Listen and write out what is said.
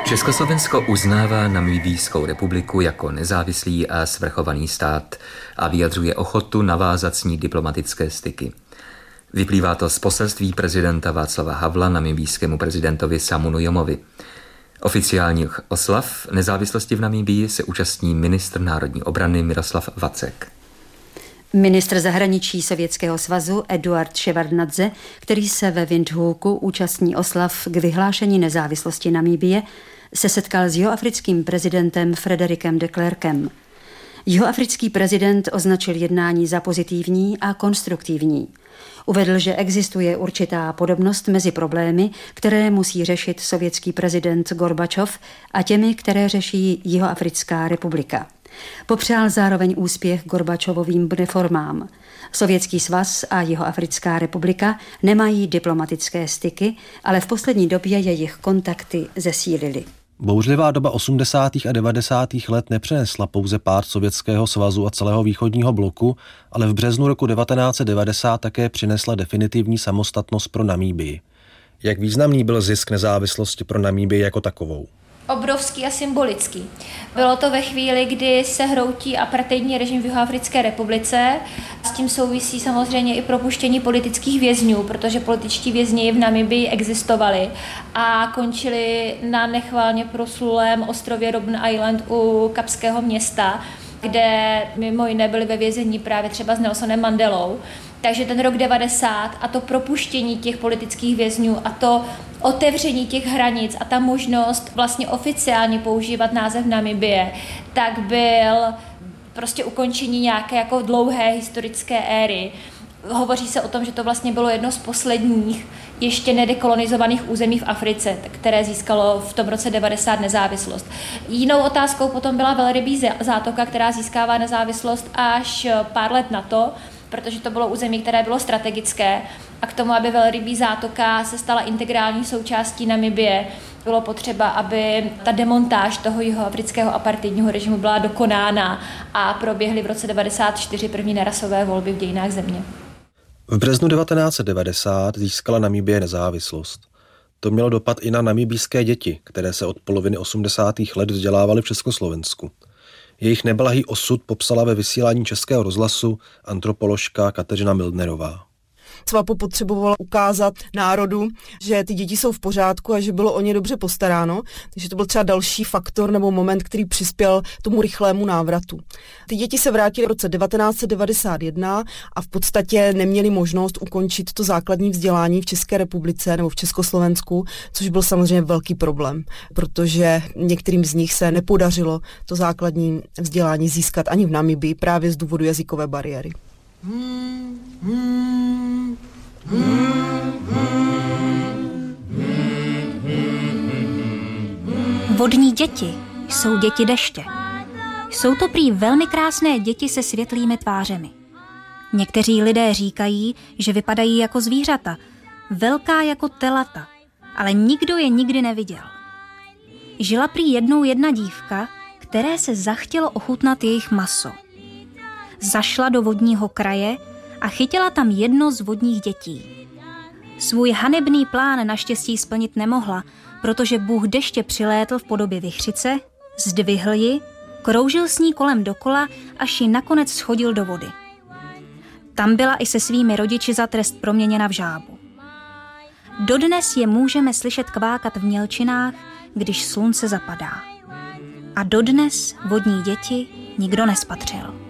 Československo uznává Namibijskou republiku jako nezávislý a svrchovaný stát a vyjadřuje ochotu navázat s ní diplomatické styky. Vyplývá to z poselství prezidenta Václava Havla namibijskému prezidentovi Samu Nujomovi. Oficiálních oslav nezávislosti v Namibii se účastní ministr národní obrany Miroslav Vacek. Ministr zahraničí Sovětského svazu Eduard Ševardnadze, který se ve Windhoeku účastní oslav k vyhlášení nezávislosti Namibie, se setkal s jihoafrickým prezidentem Frederikem de Klerkem. Jihoafrický prezident označil jednání za pozitivní a konstruktivní. Uvedl, že existuje určitá podobnost mezi problémy, které musí řešit sovětský prezident Gorbačov, a těmi, které řeší Jihoafrická republika. Popřál zároveň úspěch Gorbačovovým reformám. Sovětský svaz a Jihoafrická republika nemají diplomatické styky, ale v poslední době jejich kontakty zesílily. Bouřlivá doba 80. a 90. let nepřinesla pouze pád Sovětského svazu a celého východního bloku, ale v březnu roku 1990 také přinesla definitivní samostatnost pro Namibii. Jak významný byl zisk nezávislosti pro Namibii jako takovou? Obrovský a symbolický. Bylo to ve chvíli, kdy se hroutí apartheidní režim v Jihoafrické republice. S tím souvisí samozřejmě i propuštění politických vězňů, protože političtí vězni v Namibii existovali a končili na nechvalně proslulém ostrově Robben Island u Kapského města, kde mimo jiné byli ve vězení právě třeba s Nelsonem Mandelou. Takže ten rok 90 a to propuštění těch politických vězňů a to otevření těch hranic a ta možnost vlastně oficiálně používat název Namibie, tak byl prostě ukončení nějaké jako dlouhé historické éry. Hovoří se o tom, že to vlastně bylo jedno z posledních ještě nedekolonizovaných území v Africe, které získalo v tom roce 90 nezávislost. Jinou otázkou potom byla Velrybí zátoka, která získává nezávislost až pár let na to, protože to bylo území, které bylo strategické a k tomu, aby Velrybí zátoka se stala integrální součástí Namibie, bylo potřeba, aby ta demontáž toho jihoafrického apartheidního režimu byla dokonána a proběhly v roce 94 první nerasové volby v dějinách země. V březnu 1990 získala Namibie nezávislost. To mělo dopad i na namibijské děti, které se od poloviny 80. let vzdělávaly v Československu. Jejich neblahý osud popsala ve vysílání Českého rozhlasu antropoložka Kateřina Mildnerová. SWAPO potřebovala ukázat národu, že ty děti jsou v pořádku a že bylo o ně dobře postaráno, takže to byl třeba další faktor nebo moment, který přispěl tomu rychlému návratu. Ty děti se vrátily v roce 1991 a v podstatě neměly možnost ukončit to základní vzdělání v České republice nebo v Československu, což byl samozřejmě velký problém, protože některým z nich se nepodařilo to základní vzdělání získat ani v Namibii právě z důvodu jazykové bariéry. Vodní děti jsou děti deště. Jsou to prý velmi krásné děti se světlými tvářemi. Někteří lidé říkají, že vypadají jako zvířata, velká jako telata, ale nikdo je nikdy neviděl. Žila prý jednou jedna dívka, které se zachtělo ochutnat jejich maso. Zašla do vodního kraje a chytila tam jedno z vodních dětí. Svůj hanebný plán naštěstí splnit nemohla, protože bůh deště přilétl v podobě vichřice, zdvihl ji, kroužil s ní kolem dokola, až ji nakonec shodil do vody. Tam byla i se svými rodiči za trest proměněna v žábu. Dodnes je můžeme slyšet kvákat v mělčinách, když slunce zapadá. A dodnes vodní děti nikdo nespatřil.